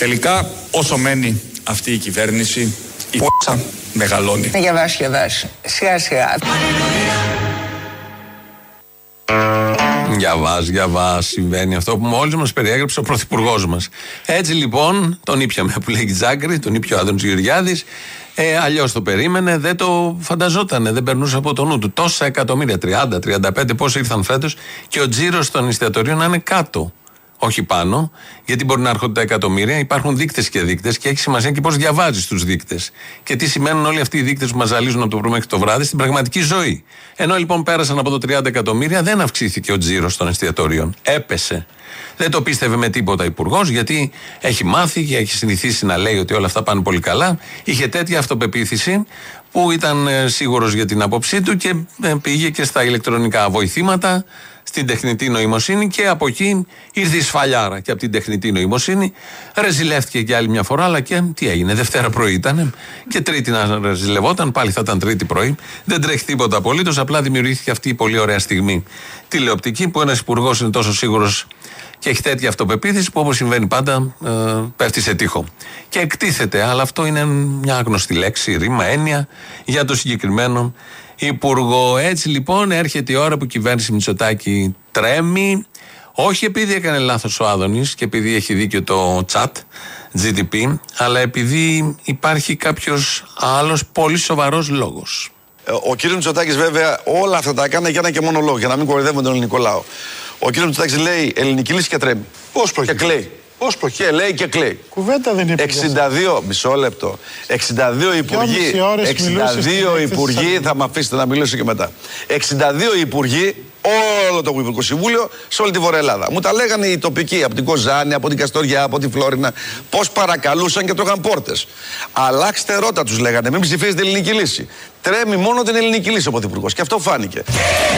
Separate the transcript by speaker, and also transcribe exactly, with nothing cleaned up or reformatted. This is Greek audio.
Speaker 1: Τελικά, όσο μένει αυτή η κυβέρνηση, η π***α μεγαλώνει.
Speaker 2: Για βάση, για βάση. Σιγά σιγά.
Speaker 3: Για βάζ, για βάζ, συμβαίνει αυτό που μόλις μας περιέγραψε ο πρωθυπουργός μας. Έτσι λοιπόν, τον ήπιαμε που λέγει Τζάκρη, τον ήπια ο Άδωνης Γεωργιάδης. Ε, αλλιώς το περίμενε, δεν το φανταζότανε, δεν περνούσε από το νου του. Τόσα εκατομμύρια, τριάντα, τριάντα πέντε, πόσοι ήρθαν φέτος, και ο τζίρος των εστιατορίων να είναι κάτω. Όχι πάνω, γιατί μπορεί να έρχονται τα εκατομμύρια. Υπάρχουν δείκτες και δείκτες και έχει σημασία και πώς διαβάζεις τους δείκτες. Και τι σημαίνουν όλοι αυτοί οι δείκτες που μας ζαλίζουν από το πρωί μέχρι το βράδυ στην πραγματική ζωή. Ενώ λοιπόν πέρασαν από το τριάντα εκατομμύρια, δεν αυξήθηκε ο τζίρος των εστιατορίων. Έπεσε. Δεν το πίστευε με τίποτα υπουργός, γιατί έχει μάθει και έχει συνηθίσει να λέει ότι όλα αυτά πάνε πολύ καλά. Είχε τέτοια αυτοπεποίθηση που ήταν σίγουρος για την άποψή του και πήγε και στα ηλεκτρονικά βοηθήματα, στην τεχνητή νοημοσύνη, και από εκεί ήρθε η σφαλιάρα και από την τεχνητή νοημοσύνη. Ρεζιλεύτηκε και άλλη μια φορά, αλλά και τι έγινε, Δευτέρα πρωί ήταν και Τρίτη να ρεζιλευόταν, πάλι θα ήταν Τρίτη πρωί. Δεν τρέχει τίποτα απολύτως, απλά δημιουργήθηκε αυτή η πολύ ωραία στιγμή τηλεοπτική που ένας υπουργός είναι τόσο σίγουρος και έχει τέτοια αυτοπεποίθηση που, όπως συμβαίνει πάντα, ε, πέφτει σε τοίχο. Και εκτίθεται, αλλά αυτό είναι μια γνωστή λέξη, ρήμα, έννοια για το συγκεκριμένο υπουργό. Έτσι λοιπόν έρχεται η ώρα που η κυβέρνηση Μητσοτάκη τρέμει, όχι επειδή έκανε λάθος ο Άδωνης και επειδή έχει δίκιο το chat τζι τι πι, αλλά επειδή υπάρχει κάποιος άλλος πολύ σοβαρός λόγος.
Speaker 4: Ο κύριος Μητσοτάκης βέβαια όλα αυτά τα έκανε για ένα και μόνο λόγο, για να μην κοροϊδεύουμε τον ελληνικό λαό. Ο κύριος Μητσοτάκης λέει ελληνική λύση και τρέμει.
Speaker 5: Πώς προχεί.
Speaker 4: Και κλαίει.
Speaker 5: Πώς προχεί.
Speaker 4: Και λέει και κλαίει.
Speaker 5: Κουβέντα δεν είναι.
Speaker 4: εξήντα δύο, μισό λεπτό. εξήντα δύο υπουργοί. εξήντα δύο υπουργοί, θα με αφήσετε να μιλήσω και μετά. εξήντα δύο υπουργοί, όλο το Υπουργικό Συμβούλιο, σε όλη τη Βόρεια Ελλάδα. Μου τα λέγανε οι τοπικοί, από την Κοζάνη, από την Καστοριά, από τη Φλόρινα, πώς παρακαλούσαν και τρώγαν πόρτες. Αλλάξτε ρότα, τους λέγανε, μην ψηφίζετε ελληνική λύση. Τρέμει μόνο την ελληνική λύση ο Πρωθυπουργός. Και αυτό φάνηκε.